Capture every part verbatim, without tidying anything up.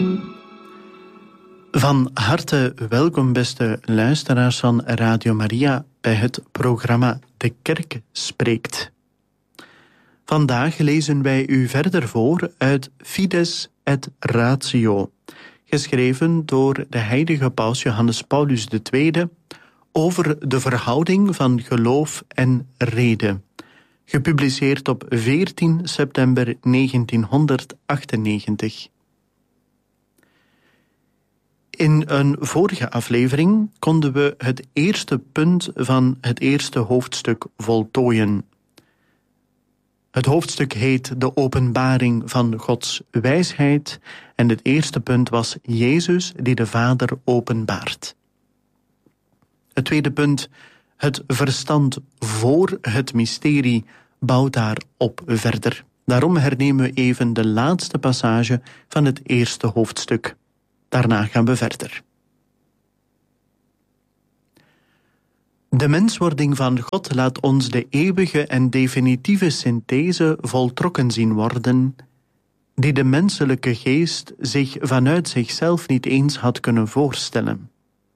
Van harte welkom, beste luisteraars van Radio Maria, bij het programma De Kerk Spreekt. Vandaag lezen wij u verder voor uit Fides et Ratio, geschreven door de heilige paus Johannes Paulus de Tweede, over de verhouding van geloof en reden, gepubliceerd op veertien september negentienhonderdachtennegentig. In een vorige aflevering konden we het eerste punt van het eerste hoofdstuk voltooien. Het hoofdstuk heet De Openbaring van Gods Wijsheid en het eerste punt was Jezus die de Vader openbaart. Het tweede punt, het verstand voor het mysterie, bouwt daarop verder. Daarom hernemen we even de laatste passage van het eerste hoofdstuk. Daarna gaan we verder. De menswording van God laat ons de eeuwige en definitieve synthese voltrokken zien worden, die de menselijke geest zich vanuit zichzelf niet eens had kunnen voorstellen.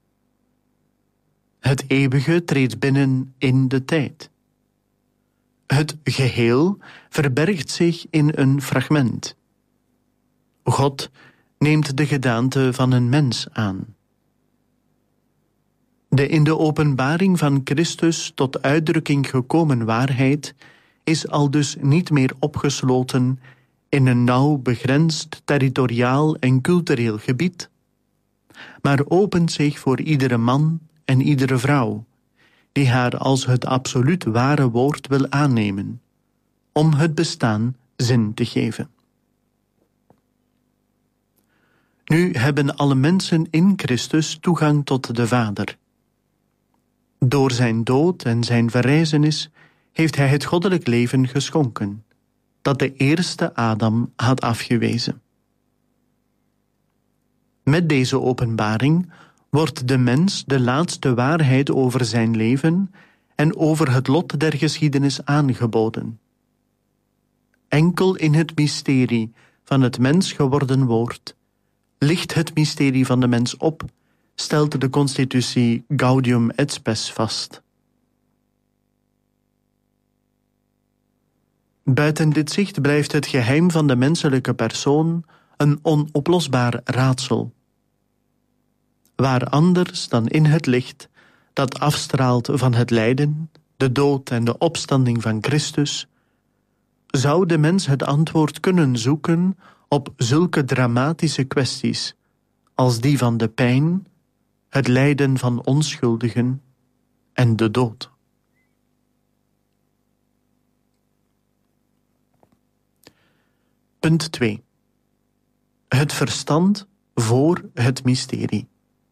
Het eeuwige treedt binnen in de tijd. Het geheel verbergt zich in een fragment. God neemt de gedaante van een mens aan. De in de openbaring van Christus tot uitdrukking gekomen waarheid is aldus niet meer opgesloten in een nauw begrensd territoriaal en cultureel gebied, maar opent zich voor iedere man en iedere vrouw, die haar als het absoluut ware woord wil aannemen, om het bestaan zin te geven. Nu hebben alle mensen in Christus toegang tot de Vader. Door zijn dood en zijn verrijzenis heeft hij het goddelijk leven geschonken, dat de eerste Adam had afgewezen. Met deze openbaring wordt de mens de laatste waarheid over zijn leven en over het lot der geschiedenis aangeboden. Enkel in het mysterie van het mens geworden woord ligt het mysterie van de mens op, stelt de constitutie Gaudium et Spes vast. Buiten dit zicht blijft het geheim van de menselijke persoon een onoplosbaar raadsel. Waar anders dan in het licht dat afstraalt van het lijden, de dood en de opstanding van Christus, zou de mens het antwoord kunnen zoeken op zulke dramatische kwesties als die van de pijn, het lijden van onschuldigen en de dood. Punt twee. Het verstand voor het mysterie.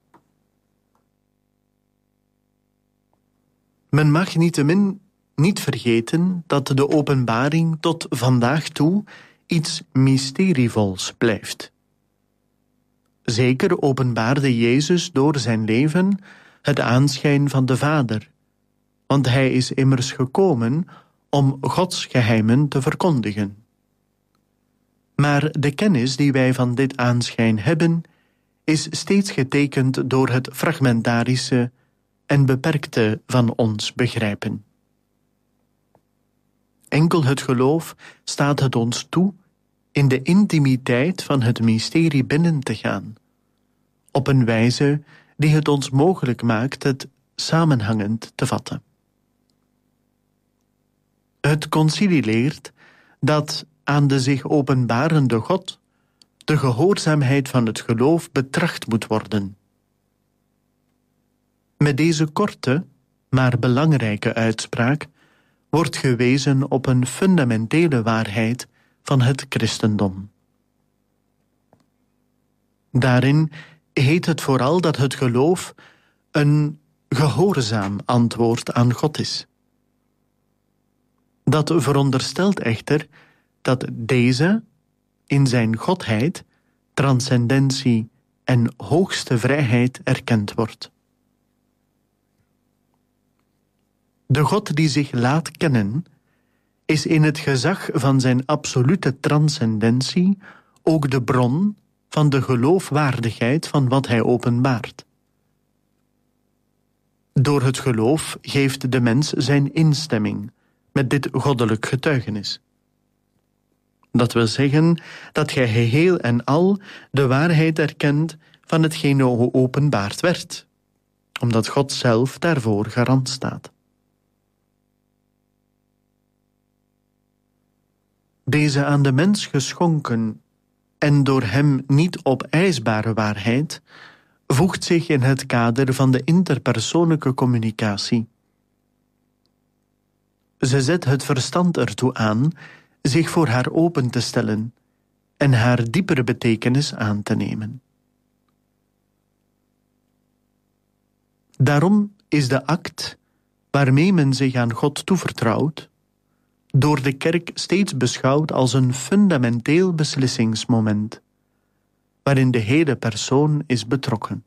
Men mag niettemin niet vergeten dat de openbaring tot vandaag toe iets mysterievols blijft. Zeker openbaarde Jezus door zijn leven het aanschijn van de Vader, want hij is immers gekomen om Gods geheimen te verkondigen. Maar de kennis die wij van dit aanschijn hebben, is steeds getekend door het fragmentarische en beperkte van ons begrijpen. Enkel het geloof staat het ons toe in de intimiteit van het mysterie binnen te gaan, op een wijze die het ons mogelijk maakt het samenhangend te vatten. Het concilie leert dat aan de zich openbarende God de gehoorzaamheid van het geloof betracht moet worden. Met deze korte, maar belangrijke uitspraak wordt gewezen op een fundamentele waarheid van het christendom. Daarin heet het vooral dat het geloof een gehoorzaam antwoord aan God is. Dat veronderstelt echter dat deze in zijn godheid, transcendentie en hoogste vrijheid erkend wordt. De God die zich laat kennen, is in het gezag van zijn absolute transcendentie ook de bron van de geloofwaardigheid van wat hij openbaart. Door het geloof geeft de mens zijn instemming met dit goddelijk getuigenis. Dat wil zeggen dat gij geheel en al de waarheid erkent van hetgeen geopenbaard werd, omdat God zelf daarvoor garant staat. Deze aan de mens geschonken en door hem niet opeisbare waarheid voegt zich in het kader van de interpersoonlijke communicatie. Ze zet het verstand ertoe aan zich voor haar open te stellen en haar diepere betekenis aan te nemen. Daarom is de act waarmee men zich aan God toevertrouwt door de kerk steeds beschouwd als een fundamenteel beslissingsmoment, waarin de hele persoon is betrokken.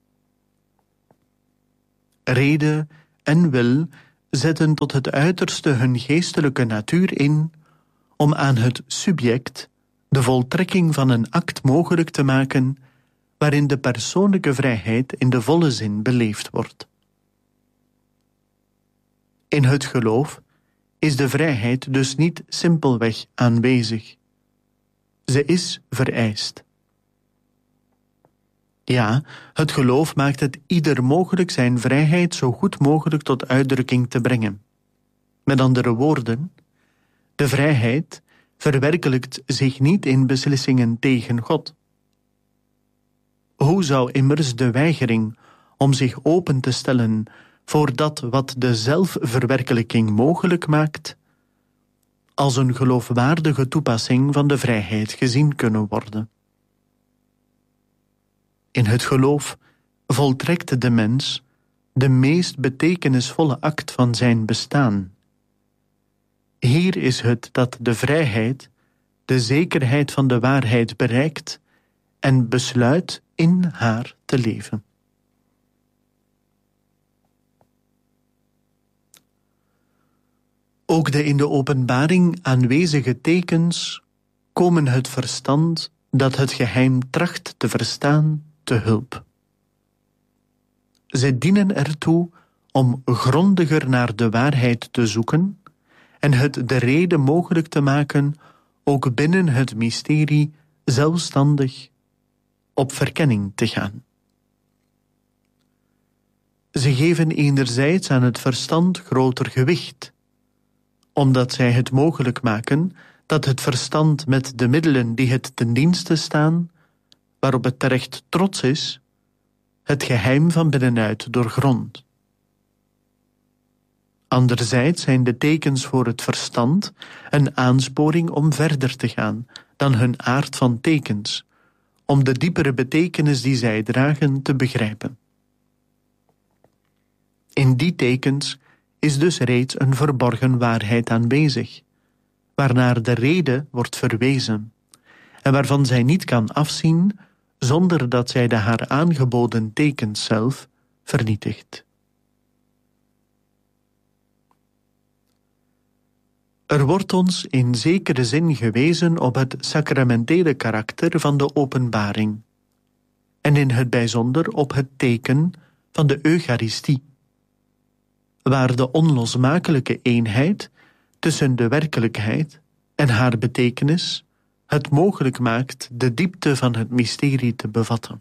Rede en wil zetten tot het uiterste hun geestelijke natuur in om aan het subject de voltrekking van een act mogelijk te maken waarin de persoonlijke vrijheid in de volle zin beleefd wordt. In het geloof is de vrijheid dus niet simpelweg aanwezig. Ze is vereist. Ja, het geloof maakt het ieder mogelijk zijn vrijheid zo goed mogelijk tot uitdrukking te brengen. Met andere woorden, de vrijheid verwerkelijkt zich niet in beslissingen tegen God. Hoe zou immers de weigering om zich open te stellen voor dat wat de zelfverwerkelijking mogelijk maakt, als een geloofwaardige toepassing van de vrijheid gezien kunnen worden? In het geloof voltrekt de mens de meest betekenisvolle act van zijn bestaan. Hier is het dat de vrijheid de zekerheid van de waarheid bereikt en besluit in haar te leven. Ook de in de openbaring aanwezige tekens komen het verstand dat het geheim tracht te verstaan te hulp. Zij dienen ertoe om grondiger naar de waarheid te zoeken en het de reden mogelijk te maken ook binnen het mysterie zelfstandig op verkenning te gaan. Ze geven enerzijds aan het verstand groter gewicht, omdat zij het mogelijk maken dat het verstand met de middelen die het ten dienste staan, waarop het terecht trots is, het geheim van binnenuit doorgrondt. Anderzijds zijn de tekens voor het verstand een aansporing om verder te gaan dan hun aard van tekens, om de diepere betekenis die zij dragen te begrijpen. In die tekens is dus reeds een verborgen waarheid aanwezig, waarnaar de rede wordt verwezen, en waarvan zij niet kan afzien zonder dat zij de haar aangeboden tekens zelf vernietigt. Er wordt ons in zekere zin gewezen op het sacramentele karakter van de openbaring, en in het bijzonder op het teken van de Eucharistie, waar de onlosmakelijke eenheid tussen de werkelijkheid en haar betekenis het mogelijk maakt de diepte van het mysterie te bevatten.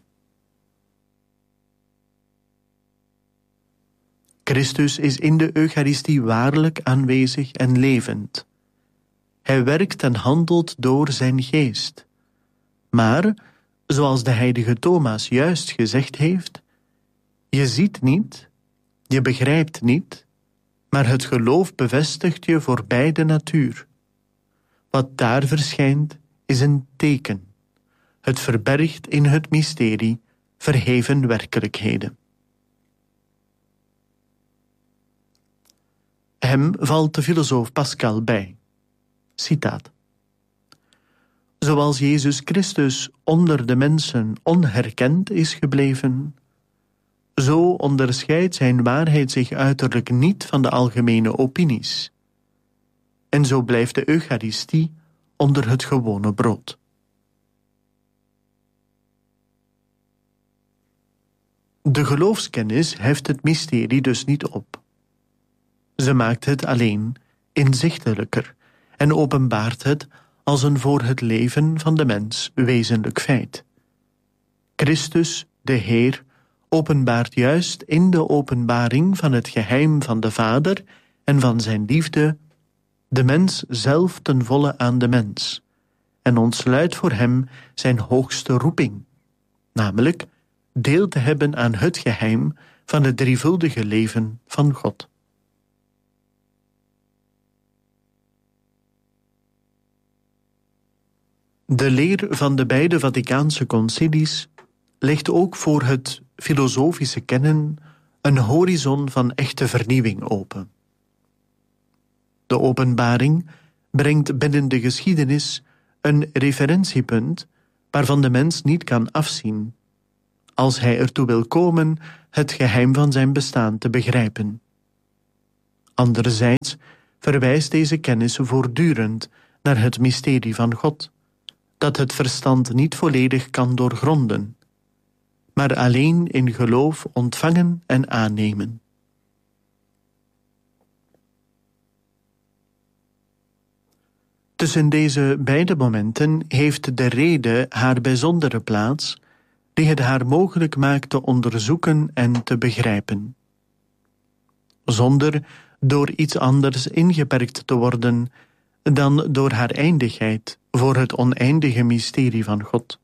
Christus is in de Eucharistie waarlijk aanwezig en levend. Hij werkt en handelt door zijn geest. Maar, zoals de heilige Thomas juist gezegd heeft, je ziet niet, je begrijpt niet, maar het geloof bevestigt je voor beide natuur. Wat daar verschijnt is een teken. Het verbergt in het mysterie verheven werkelijkheden. Hem valt de filosoof Pascal bij. Citaat. Zoals Jezus Christus onder de mensen onherkend is gebleven, zo onderscheidt zijn waarheid zich uiterlijk niet van de algemene opinies. En zo blijft de Eucharistie onder het gewone brood. De geloofskennis heft het mysterie dus niet op. Ze maakt het alleen inzichtelijker en openbaart het als een voor het leven van de mens wezenlijk feit. Christus, de Heer, openbaart juist in de openbaring van het geheim van de Vader en van zijn liefde de mens zelf ten volle aan de mens en ontsluit voor hem zijn hoogste roeping, namelijk deel te hebben aan het geheim van het drievuldige leven van God. De leer van de beide Vaticaanse concilies legt ook voor het filosofische kennen een horizon van echte vernieuwing open. De openbaring brengt binnen de geschiedenis een referentiepunt waarvan de mens niet kan afzien, als hij ertoe wil komen het geheim van zijn bestaan te begrijpen. Anderzijds verwijst deze kennis voortdurend naar het mysterie van God, dat het verstand niet volledig kan doorgronden, maar alleen in geloof ontvangen en aannemen. Tussen deze beide momenten heeft de rede haar bijzondere plaats, die het haar mogelijk maakt te onderzoeken en te begrijpen. Zonder door iets anders ingeperkt te worden dan door haar eindigheid voor het oneindige mysterie van God.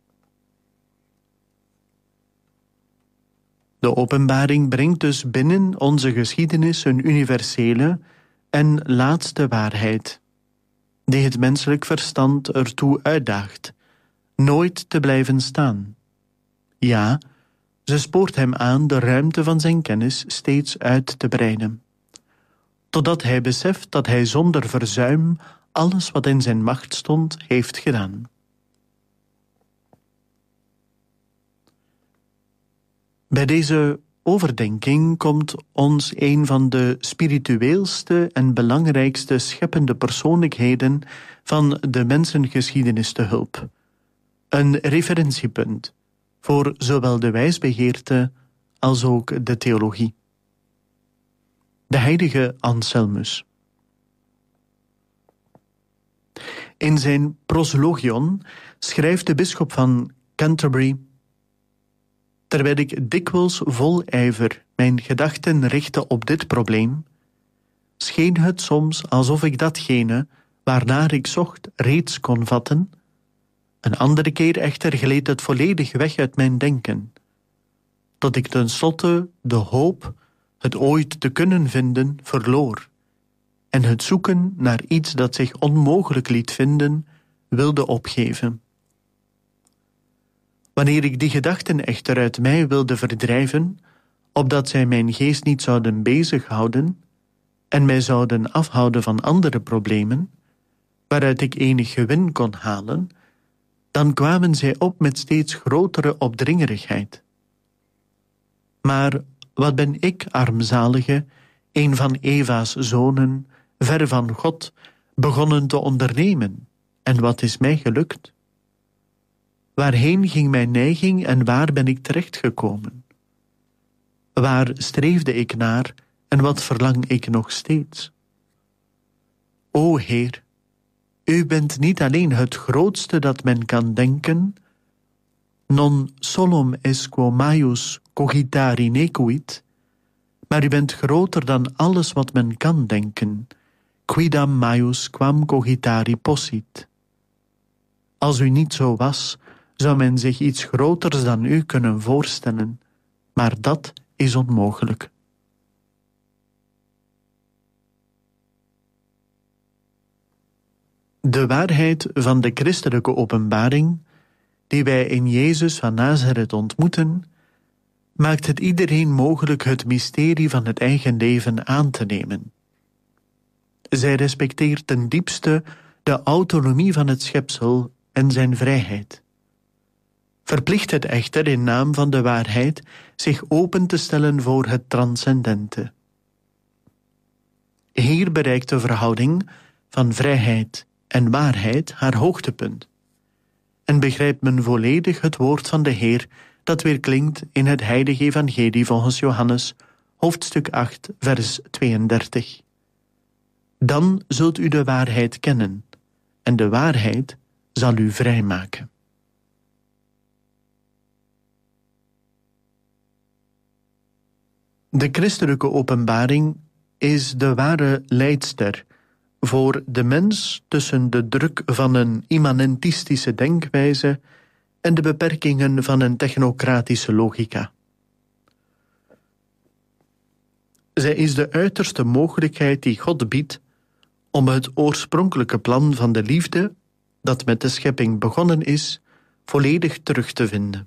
De openbaring brengt dus binnen onze geschiedenis een universele en laatste waarheid, die het menselijk verstand ertoe uitdaagt nooit te blijven staan. Ja, ze spoort hem aan de ruimte van zijn kennis steeds uit te breiden, totdat hij beseft dat hij zonder verzuim alles wat in zijn macht stond, heeft gedaan. Bij deze overdenking komt ons een van de spiritueelste en belangrijkste scheppende persoonlijkheden van de mensengeschiedenis te hulp. Een referentiepunt voor zowel de wijsbegeerte als ook de theologie. De heilige Anselmus. In zijn Proslogion schrijft de bisschop van Canterbury: terwijl ik dikwijls vol ijver mijn gedachten richtte op dit probleem, scheen het soms alsof ik datgene waarnaar ik zocht reeds kon vatten. Een andere keer echter gleed het volledig weg uit mijn denken, tot ik tenslotte de hoop het ooit te kunnen vinden verloor en het zoeken naar iets dat zich onmogelijk liet vinden wilde opgeven. Wanneer ik die gedachten echter uit mij wilde verdrijven, opdat zij mijn geest niet zouden bezighouden en mij zouden afhouden van andere problemen, waaruit ik enig gewin kon halen, dan kwamen zij op met steeds grotere opdringerigheid. Maar wat ben ik, armzalige, een van Eva's zonen, ver van God, begonnen te ondernemen, en wat is mij gelukt? Waarheen ging mijn neiging en waar ben ik terechtgekomen? Waar streefde ik naar en wat verlang ik nog steeds? O Heer, U bent niet alleen het grootste dat men kan denken, non solum est quo maius cogitari nequit, maar U bent groter dan alles wat men kan denken, quidam maius quam cogitari possit. Als U niet zo was, zou men zich iets groters dan U kunnen voorstellen, maar dat is onmogelijk. De waarheid van de christelijke openbaring, die wij in Jezus van Nazareth ontmoeten, maakt het iedereen mogelijk het mysterie van het eigen leven aan te nemen. Zij respecteert ten diepste de autonomie van het schepsel en zijn vrijheid. Verplicht het echter in naam van de waarheid zich open te stellen voor het transcendente. Hier bereikt de verhouding van vrijheid en waarheid haar hoogtepunt en begrijpt men volledig het woord van de Heer dat weer klinkt in het heilige evangelie volgens Johannes, hoofdstuk acht, vers tweeëndertig. Dan zult u de waarheid kennen, en de waarheid zal u vrijmaken. De christelijke openbaring is de ware leidster voor de mens tussen de druk van een immanentistische denkwijze en de beperkingen van een technocratische logica. Zij is de uiterste mogelijkheid die God biedt om het oorspronkelijke plan van de liefde, dat met de schepping begonnen is, volledig terug te vinden.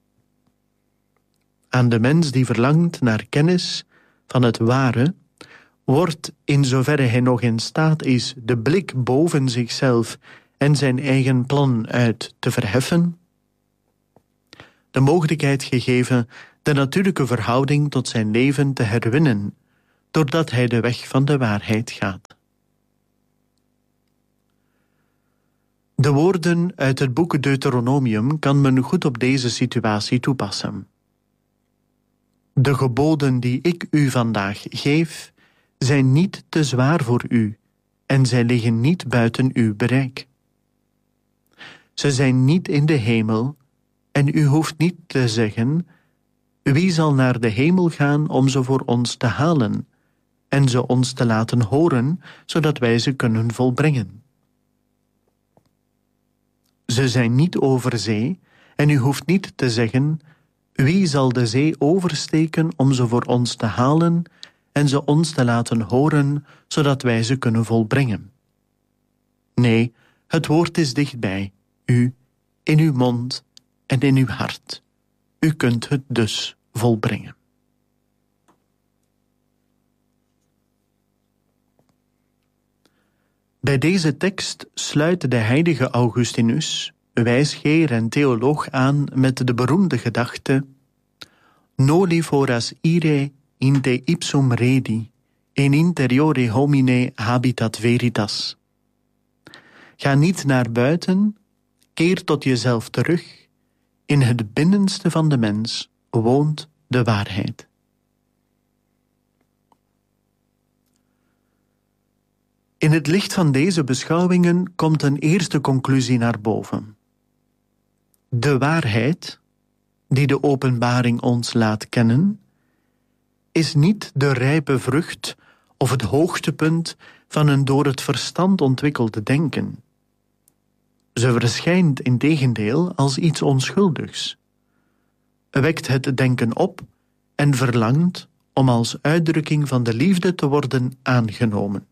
Aan de mens die verlangt naar kennis van het ware, wordt, in zoverre hij nog in staat is de blik boven zichzelf en zijn eigen plan uit te verheffen, de mogelijkheid gegeven de natuurlijke verhouding tot zijn leven te herwinnen, doordat hij de weg van de waarheid gaat. De woorden uit het boek Deuteronomium kan men goed op deze situatie toepassen. De geboden die ik u vandaag geef, zijn niet te zwaar voor u en zij liggen niet buiten uw bereik. Ze zijn niet in de hemel en u hoeft niet te zeggen: wie zal naar de hemel gaan om ze voor ons te halen en ze ons te laten horen, zodat wij ze kunnen volbrengen. Ze zijn niet over zee en u hoeft niet te zeggen: wie zal de zee oversteken om ze voor ons te halen en ze ons te laten horen, zodat wij ze kunnen volbrengen. Nee, het woord is dichtbij, u, in uw mond en in uw hart. U kunt het dus volbrengen. Bij deze tekst sluit de heilige Augustinus, wijsgeer en theoloog, aan met de beroemde gedachte: noli foras ire in te ipsum redi, in interiore homine habitat veritas. Ga niet naar buiten, keer tot jezelf terug. In het binnenste van de mens woont de waarheid. In het licht van deze beschouwingen komt een eerste conclusie naar boven. De waarheid, die de openbaring ons laat kennen, is niet de rijpe vrucht of het hoogtepunt van een door het verstand ontwikkeld denken. Ze verschijnt integendeel als iets onschuldigs, wekt het denken op en verlangt om als uitdrukking van de liefde te worden aangenomen.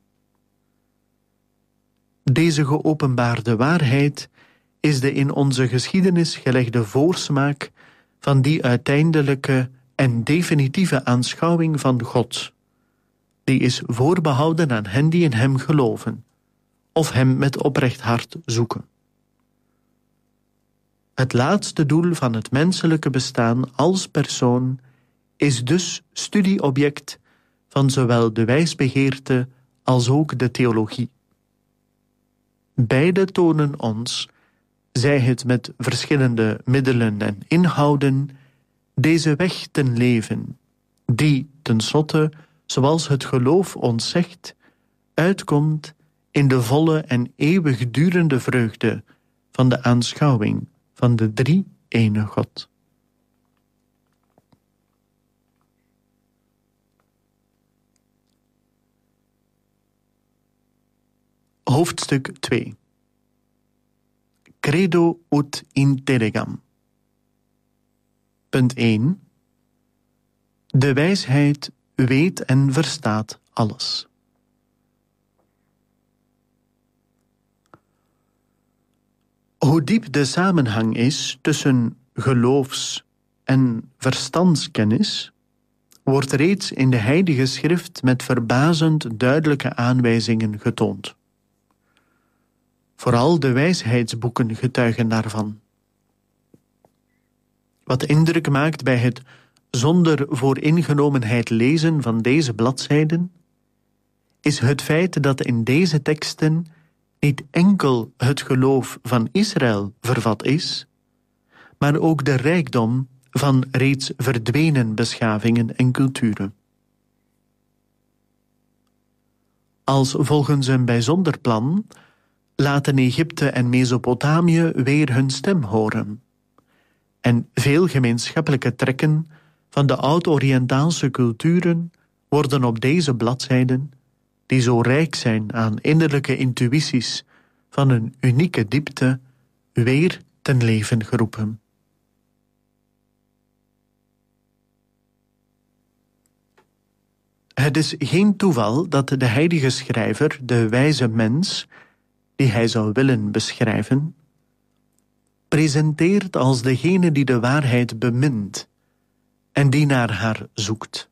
Deze geopenbaarde waarheid is de in onze geschiedenis gelegde voorsmaak van die uiteindelijke en definitieve aanschouwing van God, die is voorbehouden aan hen die in hem geloven, of hem met oprecht hart zoeken. Het laatste doel van het menselijke bestaan als persoon is dus studieobject van zowel de wijsbegeerte als ook de theologie. Beide tonen ons, zij het met verschillende middelen en inhouden, deze weg ten leven, die tenslotte, zoals het geloof ons zegt, uitkomt in de volle en eeuwigdurende vreugde van de aanschouwing van de drie-ene God. Hoofdstuk twee. Credo ut intellegam. Punt één. De wijsheid weet en verstaat alles. Hoe diep de samenhang is tussen geloofs- en verstandskennis, wordt reeds in de Heilige Schrift met verbazend duidelijke aanwijzingen getoond. Vooral de wijsheidsboeken getuigen daarvan. Wat indruk maakt bij het zonder vooringenomenheid lezen van deze bladzijden, is het feit dat in deze teksten niet enkel het geloof van Israël vervat is, maar ook de rijkdom van reeds verdwenen beschavingen en culturen. Als volgens een bijzonder plan laten Egypte en Mesopotamië weer hun stem horen. En veel gemeenschappelijke trekken van de oud-Oriëntaalse culturen worden op deze bladzijden, die zo rijk zijn aan innerlijke intuïties van een unieke diepte, weer ten leven geroepen. Het is geen toeval dat de heilige schrijver de wijze mens, die hij zou willen beschrijven, presenteert als degene die de waarheid bemint en die naar haar zoekt.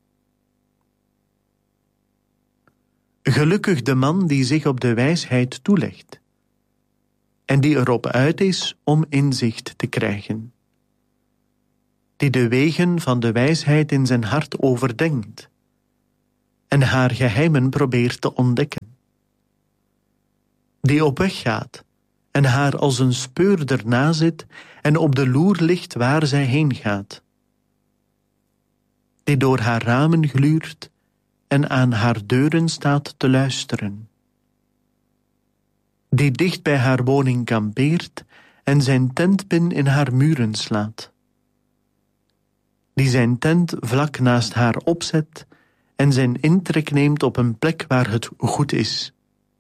Gelukkig de man die zich op de wijsheid toelegt en die erop uit is om inzicht te krijgen, die de wegen van de wijsheid in zijn hart overdenkt en haar geheimen probeert te ontdekken, die op weg gaat en haar als een speurder nazit en op de loer ligt waar zij heen gaat, die door haar ramen gluurt en aan haar deuren staat te luisteren, die dicht bij haar woning kampeert en zijn tentpin in haar muren slaat, die zijn tent vlak naast haar opzet en zijn intrek neemt op een plek waar het goed is.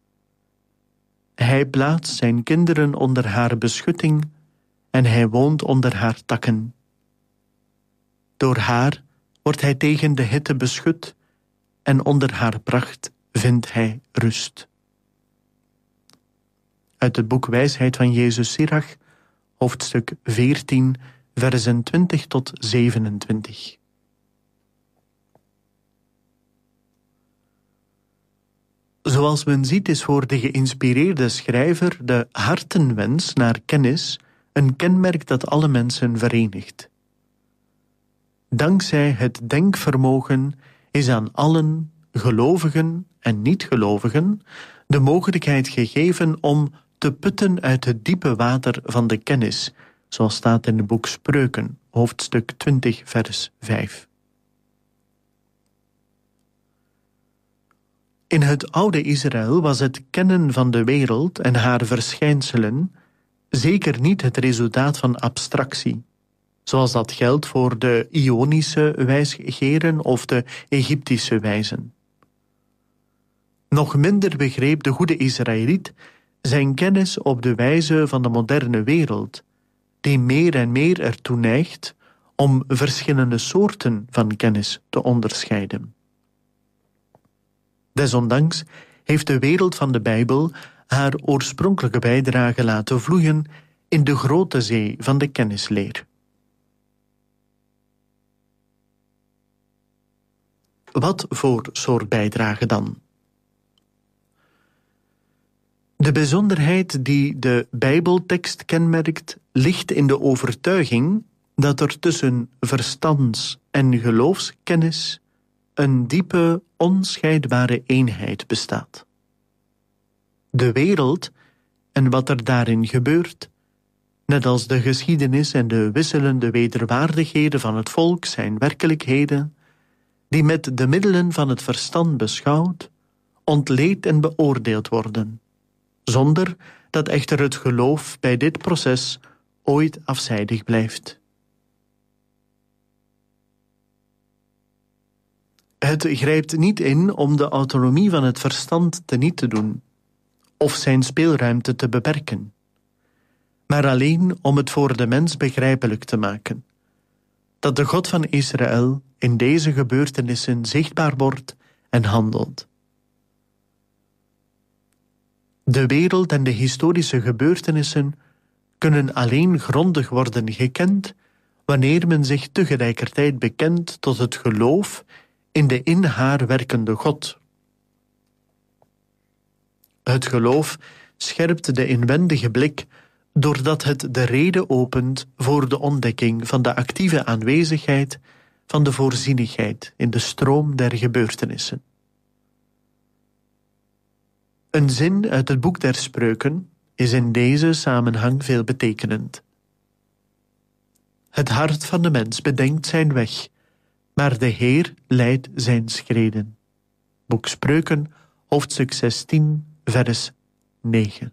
Hij plaatst zijn kinderen onder haar beschutting en hij woont onder haar takken. Door haar wordt hij tegen de hitte beschut en onder haar pracht vindt hij rust. Uit het boek Wijsheid van Jezus Sirach, hoofdstuk veertien, versen twintig tot zevenentwintig. Zoals men ziet is voor de geïnspireerde schrijver de hartenwens naar kennis een kenmerk dat alle mensen verenigt. Dankzij het denkvermogen is aan allen, gelovigen en niet-gelovigen, de mogelijkheid gegeven om te putten uit het diepe water van de kennis, zoals staat in het boek Spreuken, hoofdstuk twintig, vers vijf. In het oude Israël was het kennen van de wereld en haar verschijnselen zeker niet het resultaat van abstractie, zoals dat geldt voor de Ionische wijsgeren of de Egyptische wijzen. Nog minder begreep de goede Israëliet zijn kennis op de wijze van de moderne wereld, die meer en meer ertoe neigt om verschillende soorten van kennis te onderscheiden. Desondanks heeft de wereld van de Bijbel haar oorspronkelijke bijdrage laten vloeien in de grote zee van de kennisleer. Wat voor soort bijdrage dan? De bijzonderheid die de Bijbeltekst kenmerkt, ligt in de overtuiging dat er tussen verstands- en geloofskennis een diepe, onscheidbare eenheid bestaat. De wereld en wat er daarin gebeurt, net als de geschiedenis en de wisselende wederwaardigheden van het volk, zijn werkelijkheden die met de middelen van het verstand beschouwd, ontleed en beoordeeld worden, zonder dat echter het geloof bij dit proces ooit afzijdig blijft. Het grijpt niet in om de autonomie van het verstand teniet te doen, of zijn speelruimte te beperken, maar alleen om het voor de mens begrijpelijk te maken, dat de God van Israël in deze gebeurtenissen zichtbaar wordt en handelt. De wereld en de historische gebeurtenissen kunnen alleen grondig worden gekend wanneer men zich tegelijkertijd bekent tot het geloof in de in haar werkende God. Het geloof scherpt de inwendige blik doordat het de reden opent voor de ontdekking van de actieve aanwezigheid van de voorzienigheid in de stroom der gebeurtenissen. Een zin uit het boek der Spreuken is in deze samenhang veelbetekenend. Het hart van de mens bedenkt zijn weg, maar de Heer leidt zijn schreden. Boek Spreuken, hoofdstuk zestien, vers negen.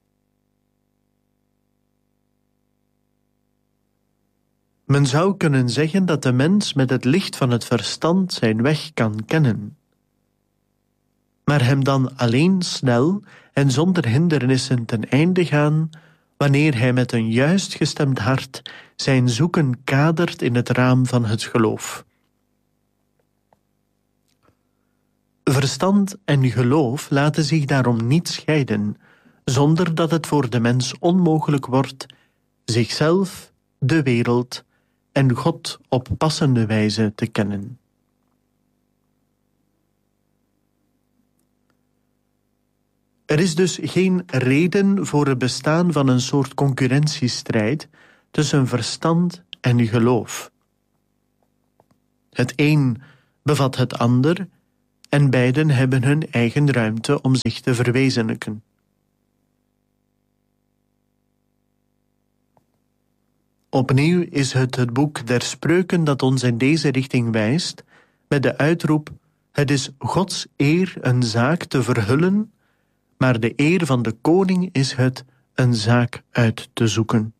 Men zou kunnen zeggen dat de mens met het licht van het verstand zijn weg kan kennen, maar hem dan alleen snel en zonder hindernissen ten einde gaan, wanneer hij met een juist gestemd hart zijn zoeken kadert in het raam van het geloof. Verstand en geloof laten zich daarom niet scheiden, zonder dat het voor de mens onmogelijk wordt zichzelf, de wereld en God op passende wijze te kennen. Er is dus geen reden voor het bestaan van een soort concurrentiestrijd tussen verstand en geloof. Het een bevat het ander en beiden hebben hun eigen ruimte om zich te verwezenlijken. Opnieuw is het het boek der Spreuken dat ons in deze richting wijst, met de uitroep: het is Gods eer een zaak te verhullen, maar de eer van de koning is het een zaak uit te zoeken.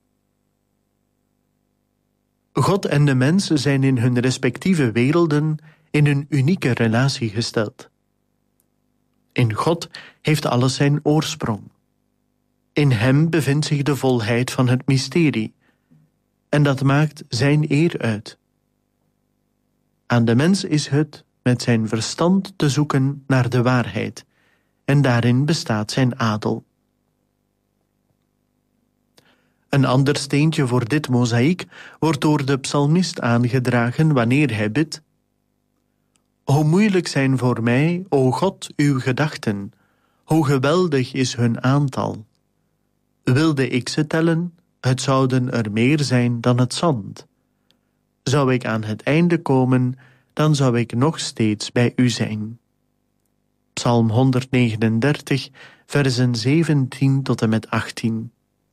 God en de mens zijn in hun respectieve werelden in een unieke relatie gesteld. In God heeft alles zijn oorsprong. In hem bevindt zich de volheid van het mysterie, en dat maakt zijn eer uit. Aan de mens is het met zijn verstand te zoeken naar de waarheid, en daarin bestaat zijn adel. Een ander steentje voor dit mozaïek wordt door de psalmist aangedragen wanneer hij bidt: hoe moeilijk zijn voor mij, o God, uw gedachten, hoe geweldig is hun aantal. Wilde ik ze tellen, het zouden er meer zijn dan het zand. Zou ik aan het einde komen, dan zou ik nog steeds bij u zijn. Psalm honderdnegenendertig, versen zeventien tot en met achttien.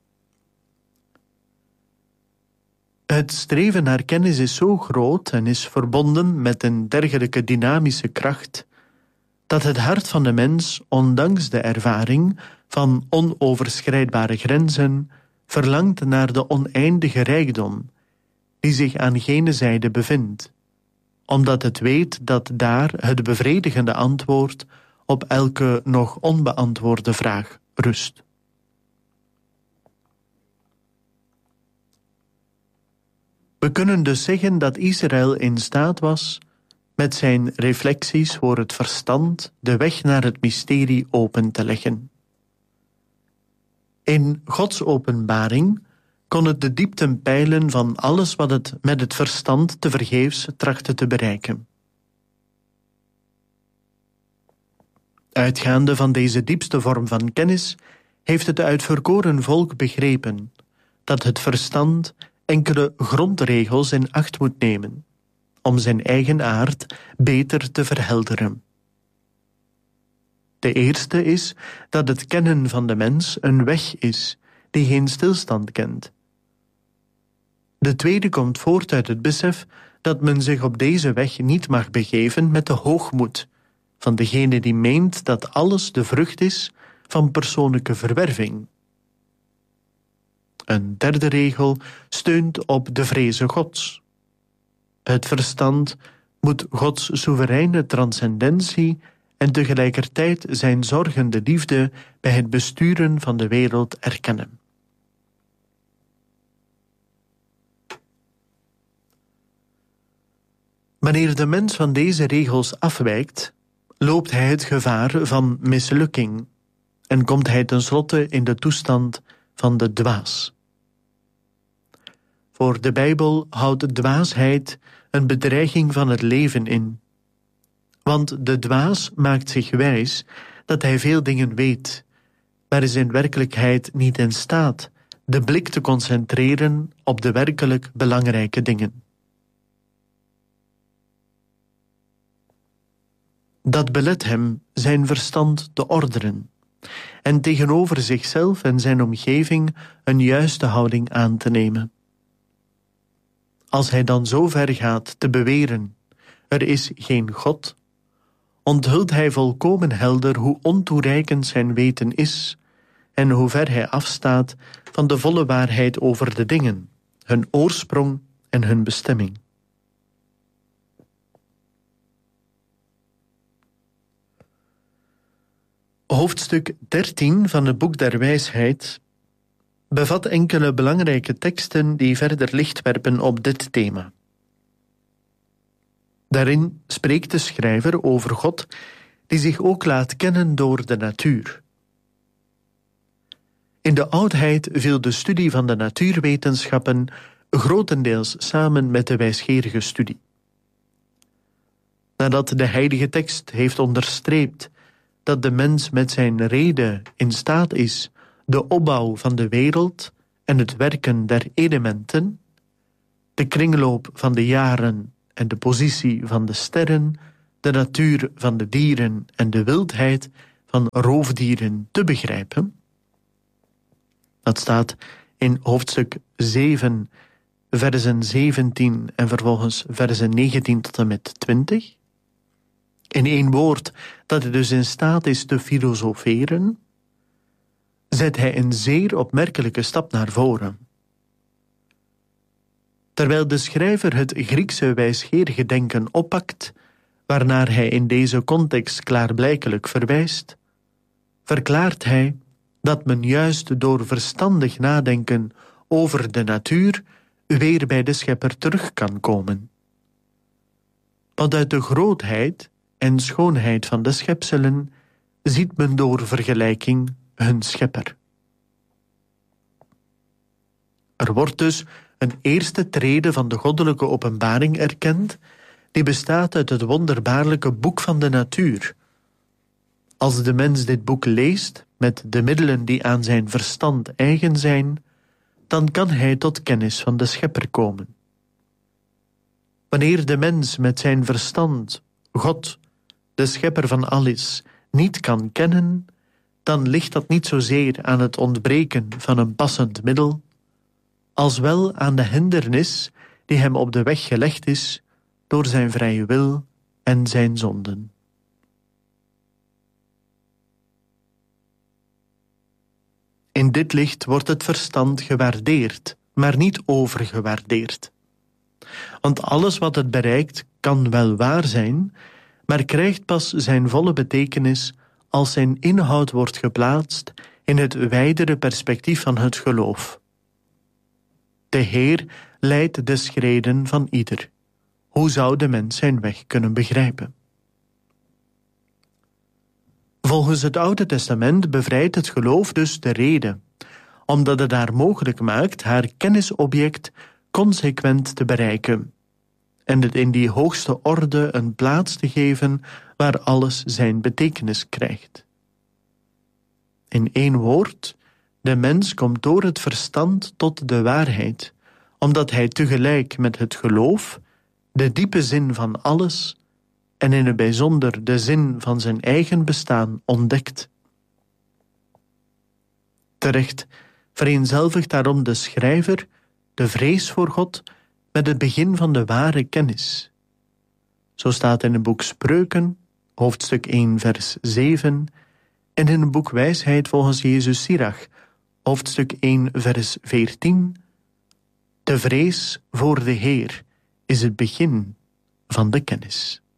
Het streven naar kennis is zo groot en is verbonden met een dergelijke dynamische kracht, dat het hart van de mens, ondanks de ervaring van onoverschrijdbare grenzen, verlangt naar de oneindige rijkdom, die zich aan gene zijde bevindt, omdat het weet dat daar het bevredigende antwoord op elke nog onbeantwoorde vraag rust. We kunnen dus zeggen dat Israël in staat was met zijn reflecties voor het verstand de weg naar het mysterie open te leggen. In Gods openbaring kon het de diepten peilen van alles wat het met het verstand tevergeefs trachtte te bereiken. Uitgaande van deze diepste vorm van kennis heeft het uitverkoren volk begrepen dat het verstand enkele grondregels in acht moet nemen om zijn eigen aard beter te verhelderen. De eerste is dat het kennen van de mens een weg is die geen stilstand kent. De tweede komt voort uit het besef dat men zich op deze weg niet mag begeven met de hoogmoed van degene die meent dat alles de vrucht is van persoonlijke verwerving. Een derde regel steunt op de vreze Gods. Het verstand moet Gods soevereine transcendentie en tegelijkertijd zijn zorgende liefde bij het besturen van de wereld erkennen. Wanneer de mens van deze regels afwijkt, loopt hij het gevaar van mislukking en komt hij tenslotte in de toestand van de dwaas. Voor de Bijbel houdt dwaasheid een bedreiging van het leven in. Want de dwaas maakt zich wijs dat hij veel dingen weet, maar is in werkelijkheid niet in staat de blik te concentreren op de werkelijk belangrijke dingen. Dat belet hem zijn verstand te ordenen en tegenover zichzelf en zijn omgeving een juiste houding aan te nemen. als hij dan zo ver gaat te beweren: er is geen God, onthult hij volkomen helder hoe ontoereikend zijn weten is en hoe ver hij afstaat van de volle waarheid over de dingen, hun oorsprong en hun bestemming. Hoofdstuk dertien van het Boek der Wijsheid bevat enkele belangrijke teksten die verder licht werpen op dit thema. Daarin spreekt de schrijver over God die zich ook laat kennen door de natuur. In de oudheid viel de studie van de natuurwetenschappen grotendeels samen met de wijsgerige studie. Nadat de heilige tekst heeft onderstreept dat de mens met zijn rede in staat is de opbouw van de wereld en het werken der elementen, de kringloop van de jaren en de positie van de sterren, de natuur van de dieren en de wildheid van roofdieren te begrijpen. Dat staat in hoofdstuk zeven, versen zeventien en vervolgens versen negentien tot en met twintig. In één woord, dat hij dus in staat is te filosoferen, zet hij een zeer opmerkelijke stap naar voren. Terwijl de schrijver het Griekse wijsgerige denken oppakt, waarnaar hij in deze context klaarblijkelijk verwijst, verklaart hij dat men juist door verstandig nadenken over de natuur weer bij de schepper terug kan komen. Want uit de grootheid en schoonheid van de schepselen ziet men door vergelijking hun schepper. Er wordt dus een eerste trede van de goddelijke openbaring erkend, die bestaat uit het wonderbaarlijke boek van de natuur. Als de mens dit boek leest met de middelen die aan zijn verstand eigen zijn, dan kan hij tot kennis van de schepper komen. Wanneer de mens met zijn verstand God, de schepper van alles, niet kan kennen, dan ligt dat niet zozeer aan het ontbreken van een passend middel, als wel aan de hindernis die hem op de weg gelegd is door zijn vrije wil en zijn zonden. In dit licht wordt het verstand gewaardeerd, maar niet overgewaardeerd. Want alles wat het bereikt kan wel waar zijn, maar krijgt pas zijn volle betekenis als zijn inhoud wordt geplaatst in het wijdere perspectief van het geloof. De Heer leidt de schreden van ieder. Hoe zou de mens zijn weg kunnen begrijpen? Volgens het Oude Testament bevrijdt het geloof dus de rede, omdat het haar mogelijk maakt haar kennisobject consequent te bereiken en het in die hoogste orde een plaats te geven waar alles zijn betekenis krijgt. In één woord, de mens komt door het verstand tot de waarheid, omdat hij tegelijk met het geloof de diepe zin van alles en in het bijzonder de zin van zijn eigen bestaan ontdekt. Terecht vereenzelvigt daarom de schrijver de vrees voor God met het begin van de ware kennis. Zo staat in het boek Spreuken, hoofdstuk één, vers zeven, en in het boek Wijsheid volgens Jezus Sirach, hoofdstuk één, vers veertien, de vrees voor de Heer is het begin van de kennis.